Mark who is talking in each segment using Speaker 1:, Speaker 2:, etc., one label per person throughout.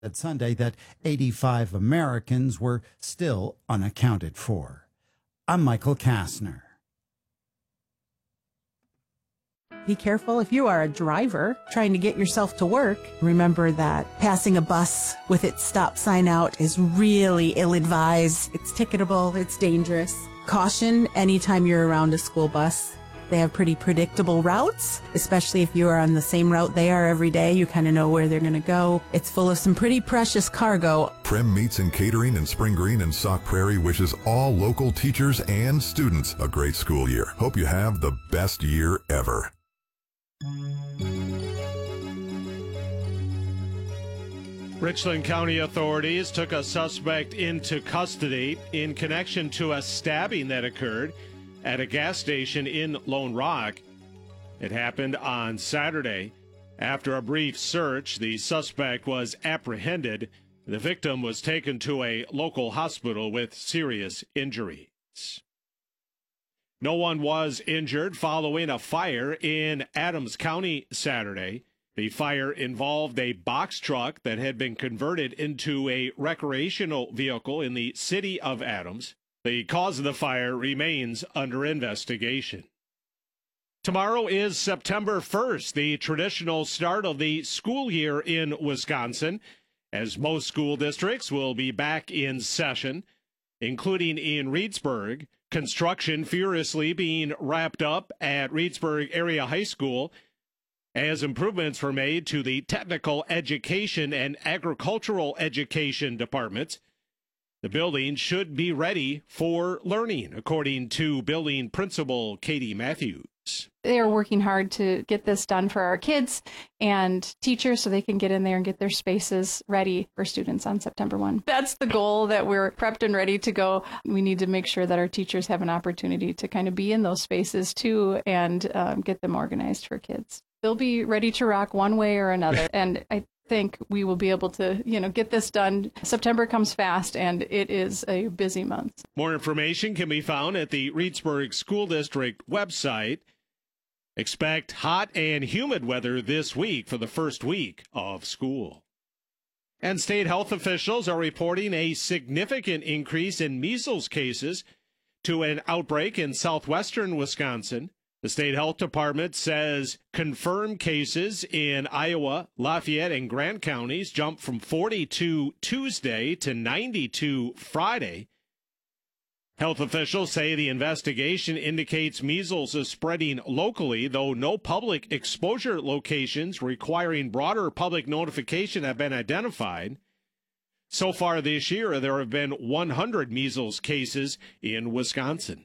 Speaker 1: Sunday that 85 Americans were still unaccounted for. I'm Michael Kastner.
Speaker 2: Be careful if you are a driver trying to get yourself to work. Remember that passing a bus with its stop sign out is really ill-advised. It's ticketable. It's dangerous. Caution anytime you're around a school bus. They have pretty predictable routes, especially if you are on the same route they are every day. You kind of know where they're going to go. It's full of some pretty precious cargo.
Speaker 3: Prim Meats and Catering in Spring Green and Sauk Prairie wishes all local teachers and students a great school year. Hope you have the best year ever.
Speaker 4: Richland County authorities took a suspect into custody in connection to a stabbing that occurred at a gas station in Lone Rock. It happened on Saturday. After a brief search, the suspect was apprehended. The victim was taken to a local hospital with serious injuries. No one was injured following a fire in Adams County Saturday. The fire involved a box truck that had been converted into a recreational vehicle in the city of Adams. The cause of the fire remains under investigation. Tomorrow is September 1st, the traditional start of the school year in Wisconsin, as most school districts will be back in session, including in Reedsburg. Construction furiously being wrapped up at Reedsburg Area High School as improvements were made to the technical education and agricultural education departments. The building should be ready for learning, according to building principal Katie Matthews.
Speaker 5: They are working hard to get this done for our kids and teachers so they can get in there and get their spaces ready for students on September 1. That's the goal, that we're prepped and ready to go. We need to make sure that our teachers have an opportunity to kind of be in those spaces too and get them organized for kids. They'll be ready to rock one way or another. And I think we will be able to, get this done. September comes fast, and it is a busy month.
Speaker 4: More information can be found at the Reedsburg School District website. Expect hot and humid weather this week for the first week of school. And state health officials are reporting a significant increase in measles cases to an outbreak in southwestern Wisconsin. The state health department says confirmed cases in Iowa, Lafayette, and Grant counties jumped from 42 Tuesday to 92 Friday. Health officials say the investigation indicates measles is spreading locally, though no public exposure locations requiring broader public notification have been identified. So far this year, there have been 100 measles cases in Wisconsin.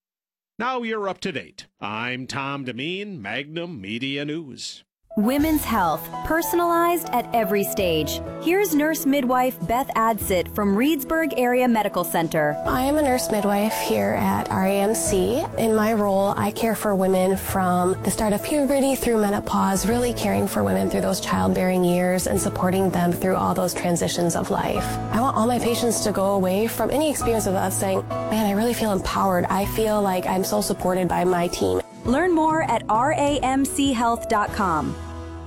Speaker 4: Now you're up to date. I'm Tom Demeen, Magnum Media News.
Speaker 6: Women's health, personalized at every stage. Here's nurse midwife Beth Adsit from Reedsburg Area Medical Center.
Speaker 7: I am a nurse midwife here at RAMC. In my role, I care for women from the start of puberty through menopause, really caring for women through those childbearing years and supporting them through all those transitions of life. I want all my patients to go away from any experience of us saying, man, I really feel empowered. I feel like I'm so supported by my team.
Speaker 6: Learn more at ramchealth.com.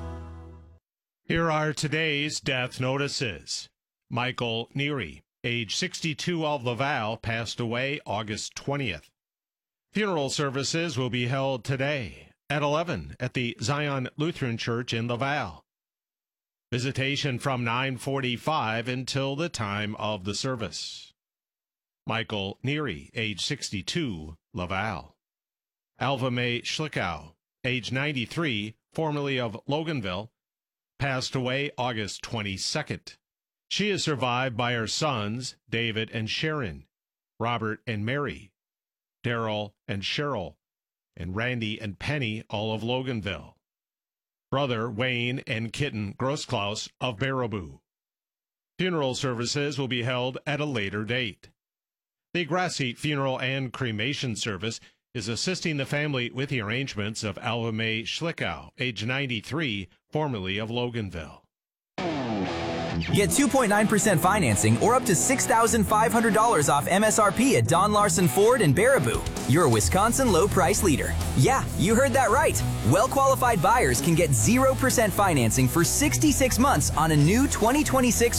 Speaker 4: Here are today's death notices. Michael Neary, age 62 of Laval, passed away August 20th. Funeral services will be held today at 11 at the Zion Lutheran Church in Laval. Visitation from 9:45 until the time of the service. Michael Neary, age 62, Laval. Alva Mae Schlickow, age 93, formerly of Loganville, passed away August 22nd. She is survived by her sons, David and Sharon, Robert and Mary, Daryl and Cheryl, and Randy and Penny, all of Loganville. Brother Wayne and Kitten Grossklaus of Baraboo. Funeral services will be held at a later date. The Grassy Funeral and Cremation Service is assisting the family with the arrangements of Alva Mae Schlickow, age 93, formerly of Loganville.
Speaker 8: Get 2.9% financing or up to $6,500 off MSRP at Don Larson Ford and Baraboo, your Wisconsin low price leader. Yeah, you heard that right. Well-qualified buyers can get 0% financing for 66 months on a new 2026